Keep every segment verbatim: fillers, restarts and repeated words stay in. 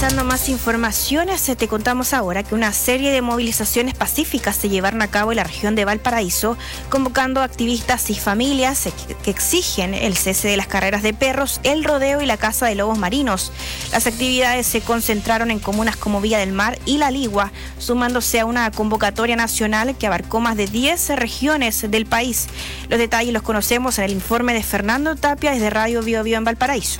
Revisando más informaciones, te contamos ahora que una serie de movilizaciones pacíficas se llevaron a cabo en la región de Valparaíso, convocando activistas y familias que exigen el cese de las carreras de perros, el rodeo y la caza de lobos marinos. Las actividades se concentraron en comunas como Villa del Mar y La Ligua, sumándose a una convocatoria nacional que abarcó más de diez regiones del país. Los detalles los conocemos en el informe de Fernando Tapia desde Radio Bio Bio en Valparaíso.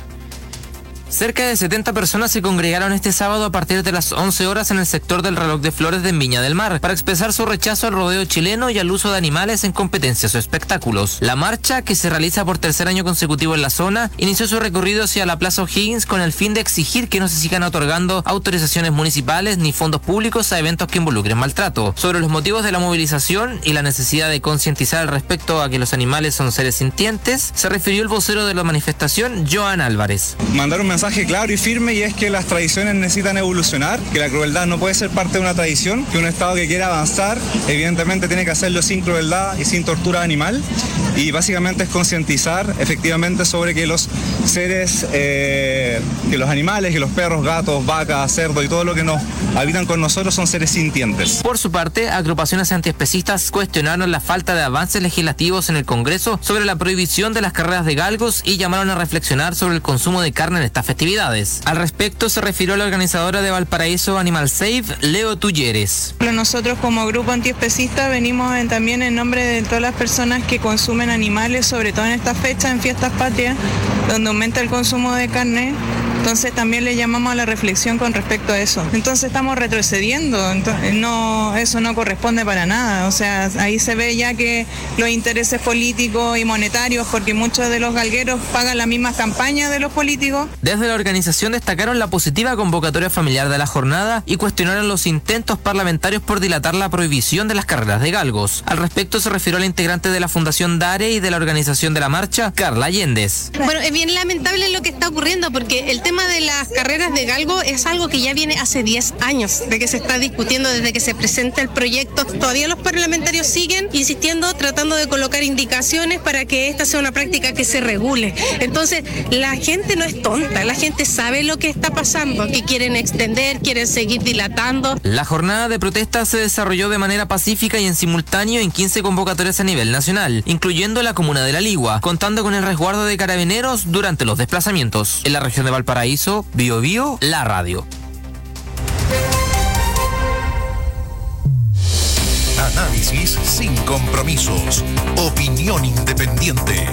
Cerca de setenta personas se congregaron este sábado a partir de las once horas en el sector del Reloj de Flores de Viña del Mar para expresar su rechazo al rodeo chileno y al uso de animales en competencias o espectáculos. La marcha, que se realiza por tercer año consecutivo en la zona, inició su recorrido hacia la Plaza O'Higgins con el fin de exigir que no se sigan otorgando autorizaciones municipales ni fondos públicos a eventos que involucren maltrato. Sobre los motivos de la movilización y la necesidad de concientizar al respecto a que los animales son seres sintientes, se refirió el vocero de la manifestación, Joan Álvarez. Mandar un mensaje claro y firme, y es que las tradiciones necesitan evolucionar, que la crueldad no puede ser parte de una tradición, que un Estado que quiera avanzar evidentemente tiene que hacerlo sin crueldad y sin tortura animal, y básicamente es concientizar efectivamente sobre que los seres, eh, que los animales, que los perros, gatos, vacas, cerdos y todo lo que nos habitan con nosotros son seres sintientes. Por su parte, agrupaciones antiespecistas cuestionaron la falta de avances legislativos en el Congreso sobre la prohibición de las carreras de galgos y llamaron a reflexionar sobre el consumo de carne en esta festividad. Al respecto se refirió la organizadora de Valparaíso Animal Safe, Leo Tulleres. Nosotros como grupo antiespecista venimos en, también en nombre de todas las personas que consumen animales, sobre todo en esta fecha, en fiestas patrias, donde aumenta el consumo de carne. Entonces también le llamamos a la reflexión con respecto a eso. Entonces estamos retrocediendo, entonces, no, eso no corresponde para nada. O sea, ahí se ve ya que los intereses políticos y monetarios, porque muchos de los galgueros pagan las mismas campañas de los políticos. Desde la organización destacaron la positiva convocatoria familiar de la jornada y cuestionaron los intentos parlamentarios por dilatar la prohibición de las carreras de galgos. Al respecto se refirió la integrante de la Fundación DARE y de la organización de la marcha, Carla Allendez. Bueno, es bien lamentable lo que está ocurriendo, porque el tema El tema de las carreras de galgo es algo que ya viene hace diez años, de que se está discutiendo desde que se presenta el proyecto. Todavía los parlamentarios siguen insistiendo, tratando de colocar indicaciones para que esta sea una práctica que se regule. Entonces, la gente no es tonta, la gente sabe lo que está pasando, que quieren extender, quieren seguir dilatando. La jornada de protesta se desarrolló de manera pacífica y en simultáneo en quince convocatorias a nivel nacional, incluyendo la comuna de La Ligua, contando con el resguardo de carabineros durante los desplazamientos. En la región de Valparaíso, Bio Bio, la radio. Análisis sin compromisos. Opinión independiente.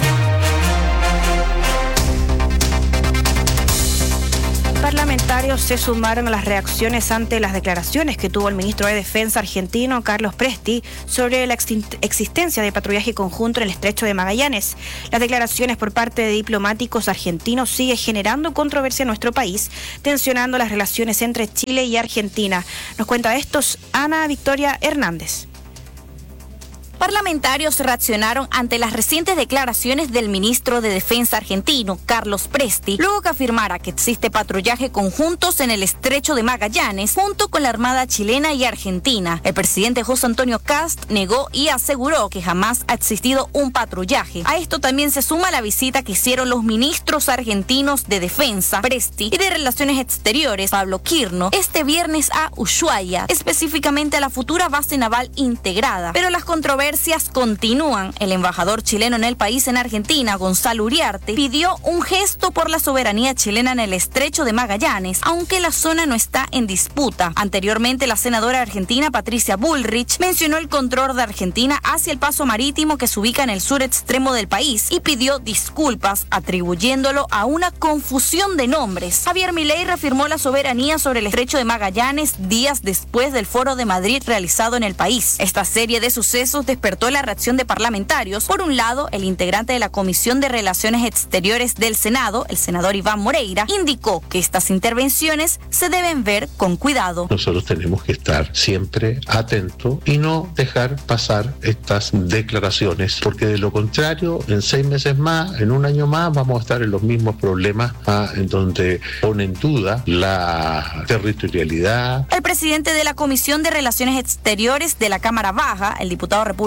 Parlamentarios se sumaron a las reacciones ante las declaraciones que tuvo el ministro de Defensa argentino, Carlos Presti, sobre la existencia de patrullaje conjunto en el estrecho de Magallanes. Las declaraciones por parte de diplomáticos argentinos siguen generando controversia en nuestro país, tensionando las relaciones entre Chile y Argentina. Nos cuenta esto Ana Victoria Hernández. Parlamentarios reaccionaron ante las recientes declaraciones del ministro de Defensa argentino, Carlos Presti, luego que afirmara que existe patrullaje conjuntos en el estrecho de Magallanes junto con la Armada chilena y argentina. El presidente José Antonio Kast negó y aseguró que jamás ha existido un patrullaje. A esto también se suma la visita que hicieron los ministros argentinos de Defensa, Presti, y de Relaciones Exteriores, Pablo Quirno, este viernes a Ushuaia, específicamente a la futura base naval integrada. Pero las controversias continúan. El embajador chileno en el país en Argentina, Gonzalo Uriarte, pidió un gesto por la soberanía chilena en el estrecho de Magallanes, aunque la zona no está en disputa. Anteriormente, la senadora argentina Patricia Bullrich mencionó el control de Argentina hacia el paso marítimo que se ubica en el sur extremo del país y pidió disculpas, atribuyéndolo a una confusión de nombres. Javier Milei reafirmó la soberanía sobre el estrecho de Magallanes días después del Foro de Madrid realizado en el país. Esta serie de sucesos despertó la reacción de parlamentarios. Por un lado, el integrante de la Comisión de Relaciones Exteriores del Senado, el senador Iván Moreira, indicó que estas intervenciones se deben ver con cuidado. Nosotros tenemos que estar siempre atentos y no dejar pasar estas declaraciones, porque de lo contrario, en seis meses más, en un año más, vamos a estar en los mismos problemas, ah, en donde pone en duda la territorialidad. El presidente de la Comisión de Relaciones Exteriores de la Cámara Baja, el diputado republicano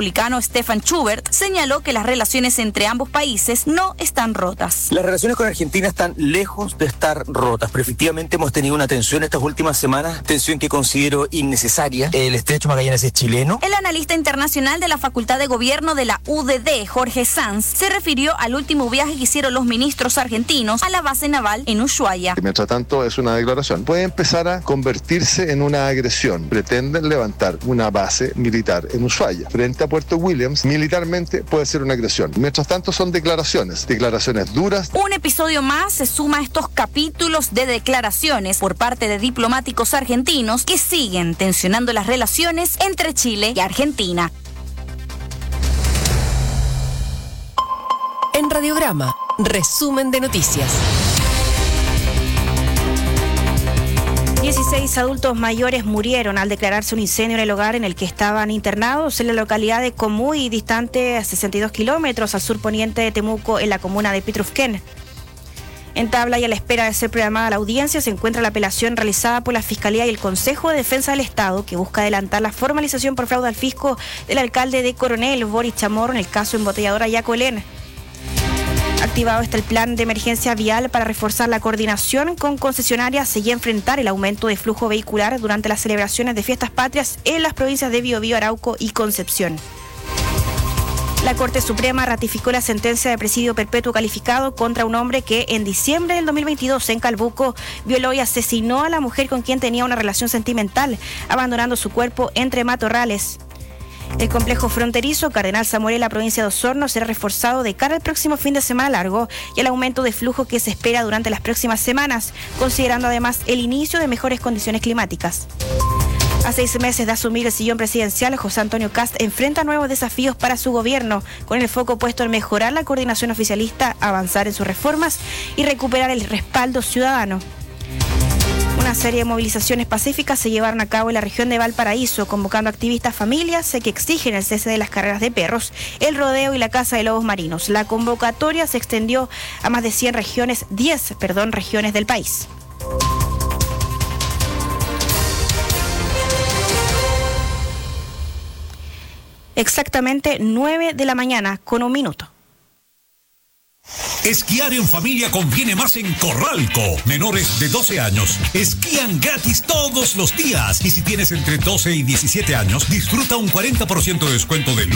republicano Stefan Schubert señaló que las relaciones entre ambos países no están rotas. Las relaciones con Argentina están lejos de estar rotas, pero efectivamente hemos tenido una tensión estas últimas semanas, tensión que considero innecesaria. El estrecho Magallanes es chileno. El analista internacional de la Facultad de Gobierno de la U D D, Jorge Sanz, se refirió al último viaje que hicieron los ministros argentinos a la base naval en Ushuaia. Mientras tanto, es una declaración. Puede empezar a convertirse en una agresión. Pretenden levantar una base militar en Ushuaia, frente a Puerto Williams. Militarmente puede ser una agresión. Mientras tanto, son declaraciones, declaraciones duras. Un episodio más se suma a estos capítulos de declaraciones por parte de diplomáticos argentinos que siguen tensionando las relaciones entre Chile y Argentina. En Radiograma, resumen de noticias. dieciséis adultos mayores murieron al declararse un incendio en el hogar en el que estaban internados en la localidad de Comuy, distante a sesenta y dos kilómetros al sur poniente de Temuco, en la comuna de Pitrufquén. En tabla y a la espera de ser programada la audiencia se encuentra la apelación realizada por la Fiscalía y el Consejo de Defensa del Estado, que busca adelantar la formalización por fraude al fisco del alcalde de Coronel, Boris Chamorro, en el caso embotelladora Yacolén. Activado está el plan de emergencia vial para reforzar la coordinación con concesionarias y enfrentar el aumento de flujo vehicular durante las celebraciones de fiestas patrias en las provincias de Biobío, Arauco y Concepción. La Corte Suprema ratificó la sentencia de presidio perpetuo calificado contra un hombre que en diciembre del dos mil veintidós en Calbuco violó y asesinó a la mujer con quien tenía una relación sentimental, abandonando su cuerpo entre matorrales. El complejo fronterizo Cardenal Samuel en la provincia de Osorno será reforzado de cara al próximo fin de semana largo y al aumento de flujo que se espera durante las próximas semanas, considerando además el inicio de mejores condiciones climáticas. A seis meses de asumir el sillón presidencial, José Antonio Kast enfrenta nuevos desafíos para su gobierno, con el foco puesto en mejorar la coordinación oficialista, avanzar en sus reformas y recuperar el respaldo ciudadano. Una serie de movilizaciones pacíficas se llevaron a cabo en la región de Valparaíso, convocando activistas, familias que exigen el cese de las carreras de perros, el rodeo y la caza de lobos marinos. La convocatoria se extendió a más de cien regiones, diez, perdón, regiones del país. Exactamente nueve de la mañana con un minuto. Esquiar en familia conviene más en Corralco. Menores de doce años esquían gratis todos los días. Y si tienes entre doce y diecisiete años, disfruta un cuarenta por ciento de descuento del